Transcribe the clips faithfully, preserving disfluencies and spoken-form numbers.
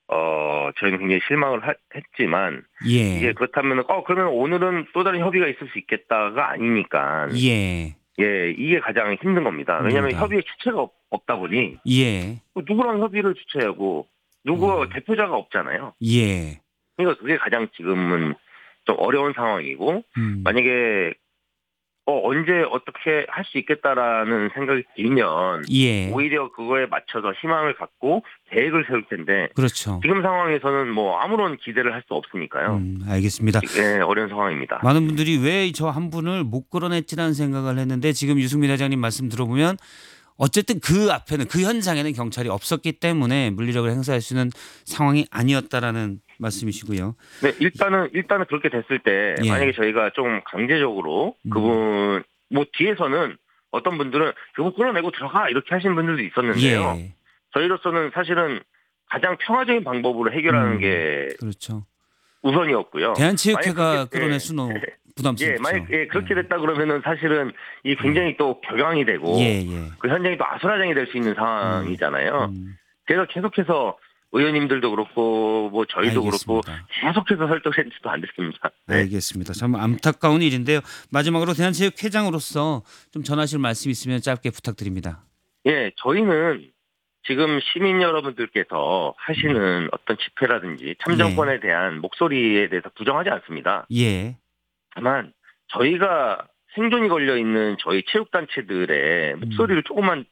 어 저희는 굉장히 실망을 하, 했지만 예. 이게 그렇다면 어 그러면 오늘은 또 다른 협의가 있을 수 있겠다가 아니니까 예. 예 이게 가장 힘든 겁니다. 왜냐하면 힘들다. 협의의 주체가 없, 없다 보니 예. 누구랑 협의를 주체하고 누구 음. 대표자가 없잖아요. 예. 그러니까 그게 가장 지금은 좀 어려운 상황이고 음. 만약에 어, 언제 어떻게 할 수 있겠다라는 생각이 들면 예. 오히려 그거에 맞춰서 희망을 갖고 계획을 세울 텐데 그렇죠. 지금 상황에서는 뭐 아무런 기대를 할 수 없으니까요. 음, 알겠습니다. 예, 어려운 상황입니다. 많은 분들이 왜 저 한 분을 못 끌어냈지라는 생각을 했는데 지금 유승민 회장님 말씀 들어보면 어쨌든 그 앞에는 그 현장에는 경찰이 없었기 때문에 물리력을 행사할 수 있는 상황이 아니었다라는 말씀이시고요. 네, 일단은 일단은 그렇게 됐을 때 예. 만약에 저희가 좀 강제적으로 그분 뭐 뒤에서는 어떤 분들은 그분 끌어내고 들어가 이렇게 하신 분들도 있었는데요. 예. 저희로서는 사실은 가장 평화적인 방법으로 해결하는 음, 게 그렇죠. 우선이었고요. 대한체육회가 만약 그렇게- 끌어낼 예. 수는 부담스럽죠. 예, 만약 예, 그렇게 됐다 그러면은 사실은 이 굉장히 또 격앙이 되고 예, 예. 그 현장이 또 아수라장이 될 수 있는 상황이잖아요. 음, 그래서 계속해서 의원님들도 그렇고 뭐 저희도 알겠습니다. 그렇고 계속해서 설득해도 안 됐습니다. 네. 알겠습니다. 참 안타까운 일인데요. 마지막으로 대한체육회장으로서 좀 전하실 말씀 있으면 짧게 부탁드립니다. 예, 저희는 지금 시민 여러분들께서 하시는 어떤 집회라든지 참정권에 대한 목소리에 대해서 부정하지 않습니다. 예. 다만 저희가 생존이 걸려 있는 저희 체육단체들의 목소리를 조금만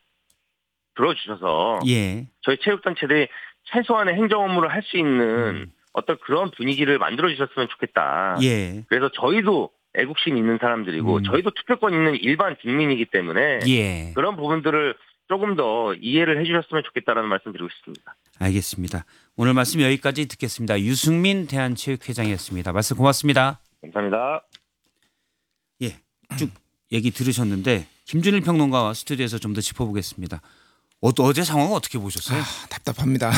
들어주셔서 예. 저희 체육단체들이 최소한의 행정 업무를 할 수 있는 음. 어떤 그런 분위기를 만들어 주셨으면 좋겠다. 예. 그래서 저희도 애국심 있는 사람들이고 음. 저희도 투표권 있는 일반 국민이기 때문에 예. 그런 부분들을 조금 더 이해를 해주셨으면 좋겠다라는 말씀 드리고 싶습니다. 알겠습니다. 오늘 말씀 여기까지 듣겠습니다. 유승민 대한체육회장이었습니다. 말씀 고맙습니다. 감사합니다. 예. 쭉 얘기 들으셨는데 김준일 평론가와 스튜디오에서 좀 더 짚어보겠습니다. 어, 어제 상황은 어떻게 보셨어요? 아, 답답합니다.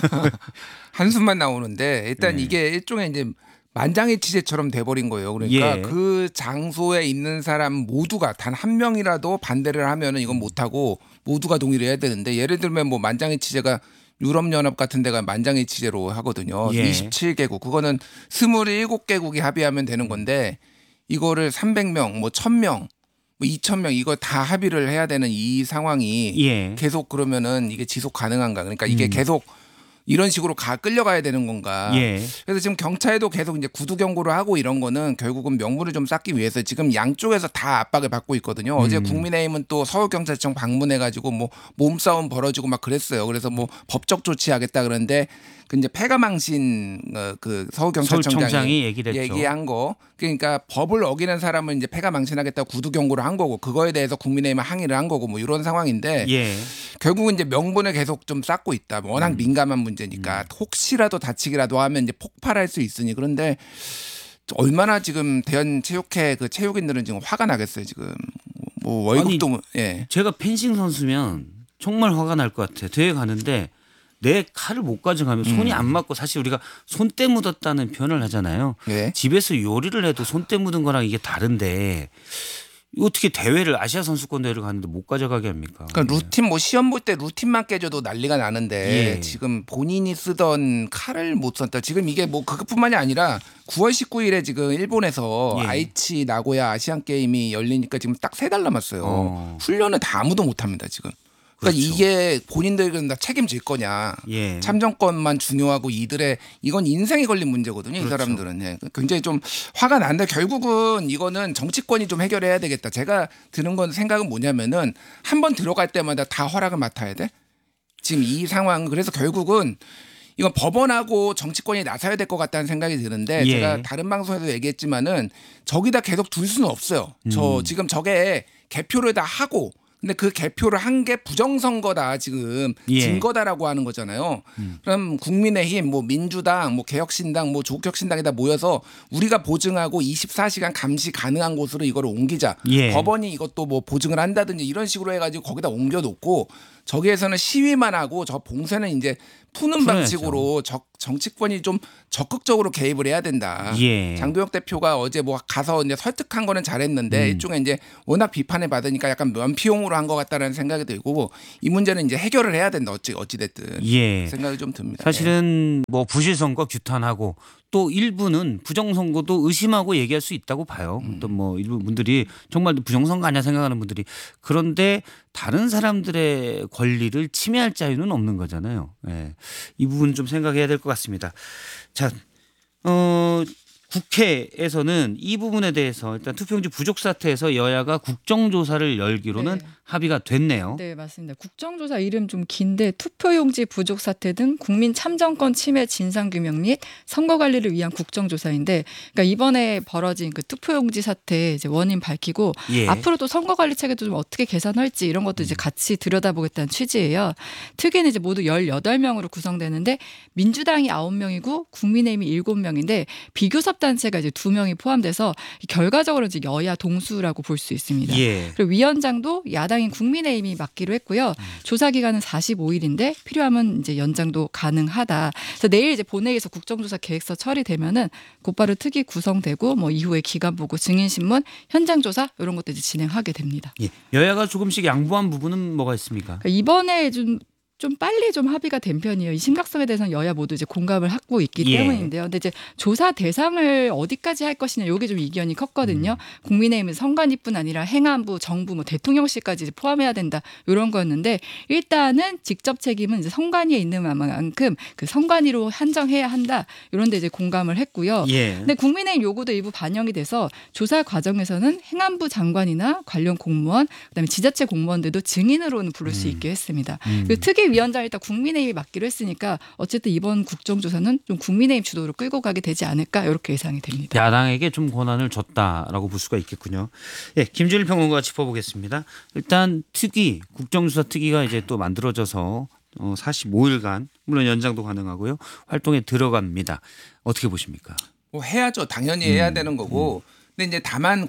한숨만 나오는데 일단 네. 이게 일종의 이제 만장의 치제처럼 돼버린 거예요. 그러니까 예. 그 장소에 있는 사람 모두가 단 한 명이라도 반대를 하면은 이건 못하고 모두가 동의를 해야 되는데 예를 들면 뭐 만장의 치제가 유럽연합 같은 데가 만장의 치제로 하거든요. 예. 이십칠 개국 그거는 이십칠 개국이 합의하면 되는 건데 이거를 삼백 명 뭐 천 명 뭐 이천 명 이거 다 합의를 해야 되는 이 상황이 예. 계속 그러면은 이게 지속 가능한가? 그러니까 이게 음. 계속 이런 식으로 가 끌려가야 되는 건가? 예. 그래서 지금 경찰도 계속 이제 구두 경고를 하고 이런 거는 결국은 명분을 좀 쌓기 위해서 지금 양쪽에서 다 압박을 받고 있거든요. 어제 음. 국민의힘은 또 서울경찰청 방문해가지고 뭐 몸싸움 벌어지고 막 그랬어요. 그래서 뭐 법적 조치하겠다 그러는데 그 이제 폐가망신 어, 그 서울경찰청장이 서울청장이 얘기를 했죠. 얘기한 거 그러니까 법을 어기는 사람은 이제 폐가망신하겠다 구두 경고를 한 거고 그거에 대해서 국민의힘은 항의를 한 거고 뭐 이런 상황인데 예. 결국은 이제 명분을 계속 좀 쌓고 있다. 워낙 음. 민감한 문제니까 혹시라도 다치기라도 하면 이제 폭발할 수 있으니 그런데 얼마나 지금 대한체육회 그 체육인들은 지금 화가 나겠어요 지금 뭐 월급도 아니, 예. 제가 펜싱 선수면 정말 화가 날 것 같아요. 대회 가는데 내 칼을 못 가져가면 손이 안 맞고 사실 우리가 손때 묻었다는 표현을 하잖아요. 예. 집에서 요리를 해도 손때 묻은 거랑 이게 다른데 어떻게 대회를 아시아 선수권 대회를 가는데 못 가져가게 합니까? 그러니까 루틴 뭐 시험 볼 때 루틴만 깨져도 난리가 나는데 예. 지금 본인이 쓰던 칼을 못 썼다. 지금 이게 뭐 그것뿐만이 아니라 구월 십구일에 지금 일본에서 예. 아이치 나고야 아시안 게임이 열리니까 지금 딱 세 달 남았어요. 어. 훈련을 다 아무도 못 합니다 지금. 그러니까 그렇죠. 이게 본인들은 다 책임질 거냐. 예. 참정권만 중요하고 이들의 이건 인생에 걸린 문제거든요. 이 그렇죠. 사람들은 예. 굉장히 좀 화가 나는데 결국은 이거는 정치권이 좀 해결해야 되겠다. 제가 드는 건 생각은 뭐냐면은 한 번 들어갈 때마다 다 허락을 맡아야 돼. 지금 이 상황 그래서 결국은 이건 법원하고 정치권이 나서야 될 것 같다는 생각이 드는데 예. 제가 다른 방송에서 얘기했지만은 저기다 계속 둘 수는 없어요. 저 음. 지금 저게 개표를 다 하고 근데 그 개표를 한 게 부정선거다 지금 예. 증거다라고 하는 거잖아요. 음. 그럼 국민의힘, 뭐 민주당, 뭐 개혁신당, 뭐 조국혁신당이 다 모여서 우리가 보증하고 이십사 시간 감시 가능한 곳으로 이걸 옮기자. 예. 법원이 이것도 뭐 보증을 한다든지 이런 식으로 해가지고 거기다 옮겨놓고 저기에서는 시위만 하고 저 봉쇄는 이제 푸는 풀어야죠. 방식으로 적, 정치권이 좀 적극적으로 개입을 해야 된다. 예. 장도혁 대표가 어제 뭐 가서 이제 설득한 거는 잘했는데 음. 일종의 이제 워낙 비판을 받으니까 약간 면피용으로 한 것 같다는 생각이 들고 이 문제는 이제 해결을 해야 된다. 어찌 어찌 됐든 예. 생각이 좀 듭니다. 사실은 뭐 부실 선거 규탄하고 또 일부는 부정 선거도 의심하고 얘기할 수 있다고 봐요. 음. 어떤 뭐 일부 분들이 정말 부정 선거 아니야 생각하는 분들이 그런데 다른 사람들의 권리를 침해할 자유는 없는 거잖아요. 예. 이 부분 좀 생각해야 될 것 같습니다. 자, 어. 국회에서는 이 부분에 대해서 일단 투표용지 부족 사태에서 여야가 국정조사를 열기로는 네. 합의가 됐네요. 네, 맞습니다. 국정조사 이름 좀 긴데 투표용지 부족 사태 등 국민 참정권 침해 진상규명 및 선거관리를 위한 국정조사인데, 그러니까 이번에 벌어진 그 투표용지 사태 이제 원인 밝히고 예. 앞으로도 선거관리 체계도 좀 어떻게 개선할지 이런 것도 이제 같이 들여다보겠다는 취지예요. 특위는 이제 모두 열여덟 명으로 구성되는데 민주당이 아홉 명이고 국민의힘이 일곱 명인데 비교섭 단체가 이제 두 명이 포함돼서 결과적으로 이제 여야 동수라고 볼 수 있습니다. 예. 그리고 위원장도 야당인 국민의힘이 맡기로 했고요. 조사 기간은 사십오 일인데 필요하면 이제 연장도 가능하다. 그래서 내일 이제 본회의에서 국정조사 계획서 처리되면은 곧바로 특위 구성되고 뭐 이후에 기간 보고 증인신문, 현장 조사 이런 것도 이제 진행하게 됩니다. 예. 여야가 조금씩 양보한 부분은 뭐가 있습니까? 그러니까 이번에 좀 좀 빨리 좀 합의가 된 편이에요. 이 심각성에 대해서는 여야 모두 이제 공감을 하고 있기 예. 때문인데요. 근데 이제 조사 대상을 어디까지 할 것이냐, 이게 좀 이견이 컸거든요. 음. 국민의힘은 선관위뿐 아니라 행안부, 정부, 뭐 대통령실까지 이제 포함해야 된다 이런 거였는데 일단은 직접 책임은 이제 선관위에 있는 만큼 그 선관위로 한정해야 한다 이런데 이제 공감을 했고요. 예. 근데 국민의힘 요구도 일부 반영이 돼서 조사 과정에서는 행안부 장관이나 관련 공무원, 그다음에 지자체 공무원들도 증인으로는 부를 수 있게 했습니다. 음. 그 특위 위원장을 일단 국민의힘이 맡기로 했으니까 어쨌든 이번 국정조사는 좀 국민의힘 주도로 끌고 가게 되지 않을까 이렇게 예상이 됩니다. 야당에게 좀 권한을 줬다라고 볼 수가 있겠군요. 예, 김준일 평론가 짚어보겠습니다. 일단 특위, 국정조사 특위가 이제 또 만들어져서 어, 사십오 일간 물론 연장도 가능하고요. 활동에 들어갑니다. 어떻게 보십니까? 뭐 해야죠. 당연히 해야 음, 되는 거고. 근데 이제 다만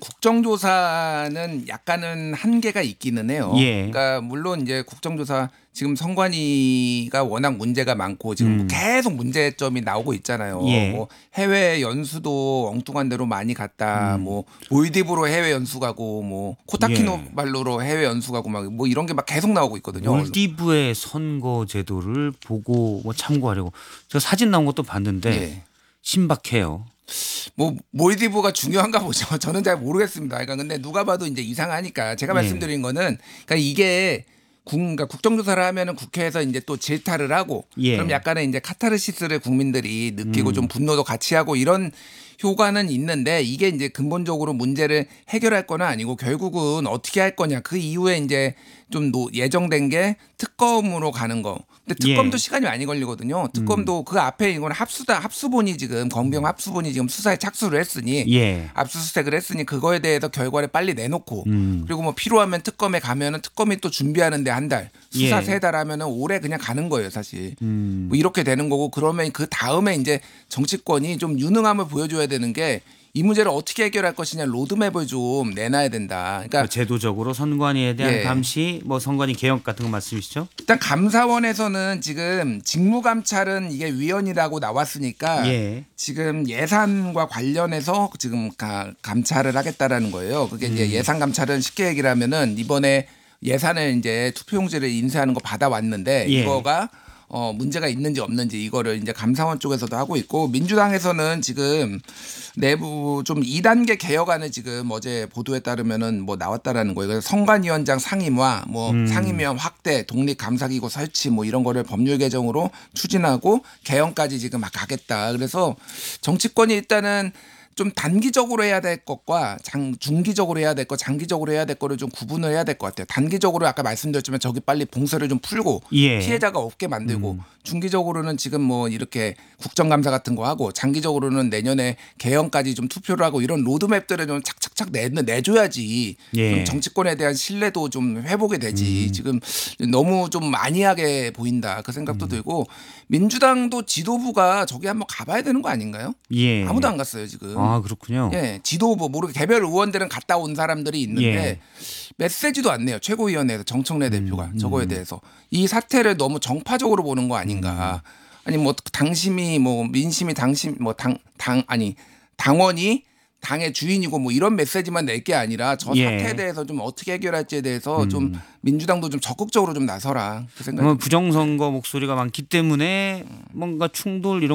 국정조사는 약간은 한계가 있기는 해요. 예. 그러니까 물론 이제 국정조사 지금 선관위가 워낙 문제가 많고 지금 음. 계속 문제점이 나오고 있잖아요. 예. 뭐 해외 연수도 엉뚱한 데로 많이 갔다. 음. 뭐 몰디브로 해외 연수 가고 뭐 코타키노발루로 해외 연수 가고 막 뭐 이런 게 막 계속 나오고 있거든요. 몰디브의 선거 제도를 보고 뭐 참고하려고 저 사진 나온 것도 봤는데 예. 신박해요. 뭐 몰디브가 중요한가 보죠. 저는 잘 모르겠습니다. 그러니까 근데 누가 봐도 이제 이상하니까 제가 네. 말씀드린 거는 그러니까 이게 국, 그러니까 국정조사를 하면은 국회에서 이제 또 질타를 하고 예. 그럼 약간의 이제 카타르시스를 국민들이 느끼고 음. 좀 분노도 같이 하고 이런 효과는 있는데 이게 이제 근본적으로 문제를 해결할 건 아니고 결국은 어떻게 할 거냐 그 이후에 이제 좀 예정된 게 특검으로 가는 거. 근데 특검도 예. 시간이 많이 걸리거든요. 특검도 음. 그 앞에 이건 합수다 합수본이 지금 검경 합수본이 지금 수사에 착수를 했으니 예. 압수수색을 했으니 그거에 대해서 결과를 빨리 내놓고 음. 그리고 뭐 필요하면 특검에 가면은 특검이 또 준비하는데 한 달 수사 예. 세 달 하면은 올해 그냥 가는 거예요 사실. 음. 뭐 이렇게 되는 거고 그러면 그 다음에 이제 정치권이 좀 유능함을 보여줘야 되는 게 이 문제를 어떻게 해결할 것이냐 로드맵을 좀 내놔야 된다. 그러니까 제도적으로 선관위에 대한 예. 감시, 뭐 선관위 개혁 같은 거 말씀이시죠? 일단 감사원에서는 지금 직무감찰은 이게 위헌이라고 나왔으니까 예. 지금 예산과 관련해서 지금 가, 감찰을 하겠다라는 거예요. 그게 이제 음. 예산 감찰은 쉽게 얘기를 하면은 이번에 예산을 이제 투표용지를 인쇄하는 거 받아왔는데 예. 이거가 어 문제가 있는지 없는지 이거를 이제 감사원 쪽에서도 하고 있고 민주당에서는 지금 내부 좀 이 단계 개혁안을 지금 어제 보도에 따르면은 뭐 나왔다라는 거예요. 그래서 선관위원장 상임화, 뭐 음. 상임위원 확대, 독립감사기구 설치 뭐 이런 거를 법률 개정으로 추진하고 개헌까지 지금 막 가겠다. 그래서 정치권이 일단은 좀 단기적으로 해야 될 것과 장, 중기적으로 해야 될 것, 장기적으로 해야 될 거를 좀 구분을 해야 될 것 같아요. 단기적으로 아까 말씀드렸지만 저기 빨리 봉쇄를 좀 풀고 예. 피해자가 없게 만들고 음. 중기적으로는 지금 뭐 이렇게 국정감사 같은 거 하고 장기적으로는 내년에 개헌까지 좀 투표를 하고 이런 로드맵들을 좀 착착착 내, 내줘야지 예. 좀 정치권에 대한 신뢰도 좀 회복이 되지. 음. 지금 너무 좀 안이하게 보인다 그 생각도 음. 들고 민주당도 지도부가 저기 한번 가봐야 되는 거 아닌가요? 예. 아무도 안 갔어요 지금. 아 그렇군요. 예, 지도부 모르게 개별 의원들은 갔다 온 사람들이 있는데 예. 메시지도 안 내요. 최고위원회에서 정청래 대표가 음, 저거에 음. 대해서 이 사태를 너무 정파적으로 보는 거 아닌가. 아니 뭐 당심이 뭐 민심이 당심 뭐 당 당 아니 당원이 당의 주인이고 뭐 이런 메시지만 낼 게 아니라 저 예. 사태에 대해서 좀 어떻게 해결할지에 대해서 음. 좀 민주당도 좀 적극적으로 좀 나서라 그 생각이 뭐 듭니다. 부정선거 목소리가 많기 때문에 뭔가 충돌 이런